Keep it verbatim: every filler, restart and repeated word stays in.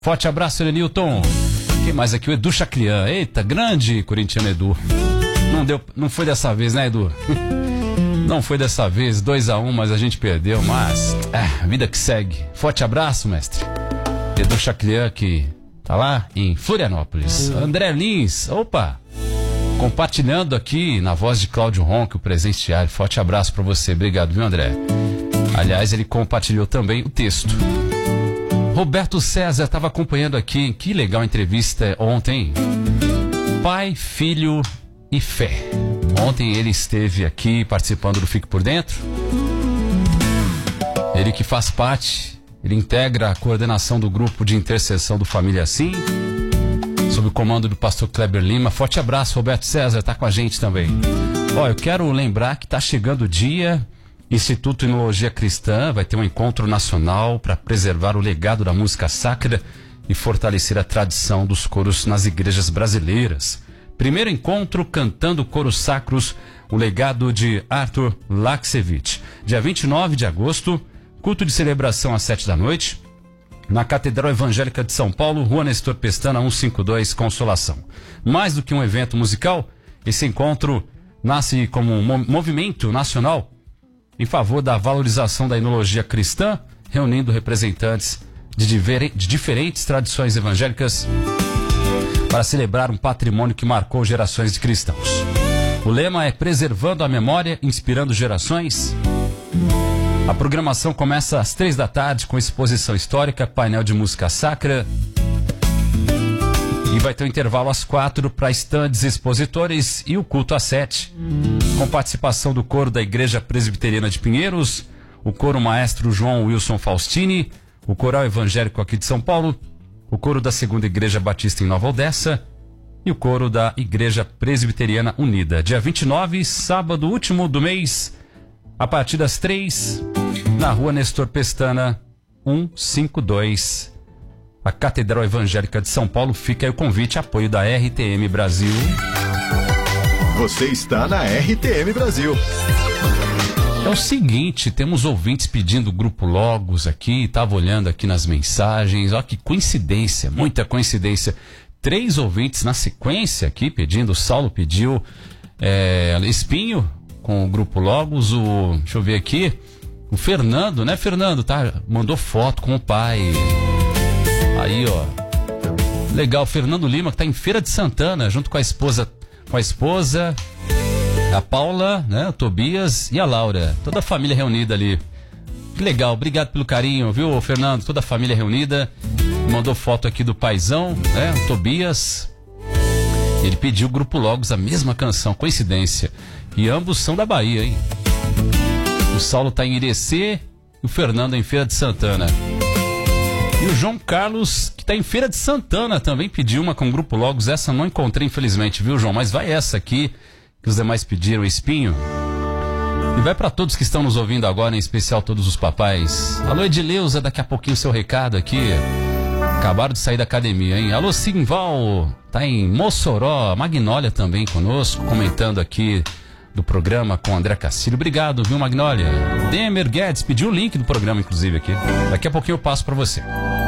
Forte abraço, Elenilton. Quem mais aqui? O Edu Chaclian. Eita, grande corintiano Edu. Não deu, não foi dessa vez, né, Edu? Não foi dessa vez, dois a um, mas a gente perdeu, mas é, vida que segue. Forte abraço, mestre. Edu Chaclian, que tá lá em Florianópolis. André Lins, opa, compartilhando aqui na voz de Cláudio Ronco o presente diário. Forte abraço pra você, obrigado, viu, André? Aliás, ele compartilhou também o texto. Roberto César estava acompanhando aqui, que legal entrevista ontem. Pai, filho e fé. Ontem ele esteve aqui participando do Fique por Dentro. Ele que faz parte, ele integra a coordenação do grupo de intercessão do Família Sim, sob o comando do pastor Kleber Lima. Forte abraço, Roberto César, tá com a gente também. Ó, eu quero lembrar que tá chegando o dia, Instituto Enologia Cristã vai ter um encontro nacional para preservar o legado da música sacra e fortalecer a tradição dos coros nas igrejas brasileiras. Primeiro encontro cantando coros sacros, o legado de Arthur Laksevich. Dia vinte e nove de agosto, culto de celebração às sete da noite, na Catedral Evangélica de São Paulo, Rua Nestor Pestana, cento e cinquenta e dois, Consolação. Mais do que um evento musical, esse encontro nasce como um movimento nacional em favor da valorização da enologia cristã, reunindo representantes de, diver... de diferentes tradições evangélicas para celebrar um patrimônio que marcou gerações de cristãos. O lema é Preservando a Memória, Inspirando Gerações. A programação começa às três da tarde com exposição histórica, painel de música sacra. E vai ter um intervalo às quatro para estandes expositores e o culto às sete. Com participação do coro da Igreja Presbiteriana de Pinheiros, o coro maestro João Wilson Faustini, o coral evangélico aqui de São Paulo, o coro da Segunda Igreja Batista em Nova Odessa e o coro da Igreja Presbiteriana Unida. Dia vinte e nove, sábado último do mês, a partir das três, na Rua Nestor Pestana, cento e cinquenta e dois, a Catedral Evangélica de São Paulo. Fica aí o convite, apoio da R T M Brasil. Você está na R T M Brasil. É o seguinte, temos ouvintes pedindo o Grupo Logos aqui, estava olhando aqui nas mensagens, ó que coincidência, muita coincidência. Três ouvintes na sequência aqui pedindo, o Saulo pediu é, Espinho com o Grupo Logos, o, deixa eu ver aqui, o Fernando, né Fernando, tá, mandou foto com o pai. Aí, ó, legal, Fernando Lima, que tá em Feira de Santana, junto com a esposa, com a esposa... a Paula, né, o Tobias e a Laura, toda a família reunida ali. Que legal, obrigado pelo carinho, viu, Fernando? Toda a família reunida. Mandou foto aqui do paizão, né, o Tobias. Ele pediu o Grupo Logos, a mesma canção, coincidência. E ambos são da Bahia, hein? O Saulo tá em Irecê e o Fernando em Feira de Santana. E o João Carlos, que tá em Feira de Santana, também pediu uma com o Grupo Logos. Essa eu não encontrei, infelizmente, viu, João? Mas vai essa aqui, que os demais pediram, Espinho. E vai para todos que estão nos ouvindo agora, em especial todos os papais. Alô, Edileuza, daqui a pouquinho o seu recado aqui. Acabaram de sair da academia, hein? Alô, Simval, tá em Mossoró. Magnólia também conosco, comentando aqui do programa com André Castilho. Obrigado, viu, Magnólia? Demer Guedes pediu o link do programa, inclusive, aqui. Daqui a pouquinho eu passo para você.